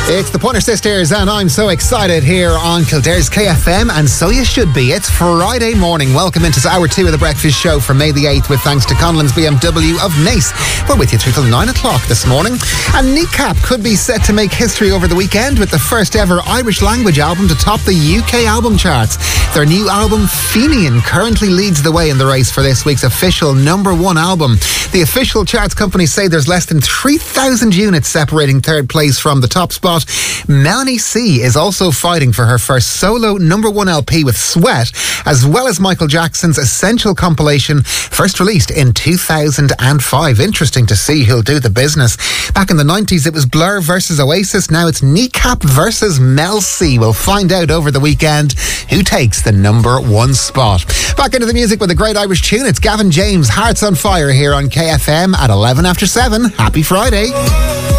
It's the Pointer Sisters, and I'm so excited here on Kildare's KFM, and so you should be. It's Friday morning. Welcome into hour 2 of the breakfast show for May the 8th, with thanks to Conlon's BMW of Naas. We're with you through till 9 o'clock this morning. And Kneecap could be set to make history over the weekend with the first ever Irish language album to top the UK album charts. Their new album, Fenian, currently leads the way in the race for this week's official #1 album. The official charts companies say there's less than 3,000 units separating third place from the top spot. Melanie C is also fighting for her first solo #1 LP with Sweat, as well as Michael Jackson's Essential compilation, first released in 2005. Interesting to see who'll do the business. Back in the 90s, it was Blur versus Oasis. Now it's Kneecap versus Mel C. We'll find out over the weekend who takes the #1 spot. Back into the music with a great Irish tune. It's Gavin James, Hearts on Fire, here on KFM at 11 after 7. Happy Friday.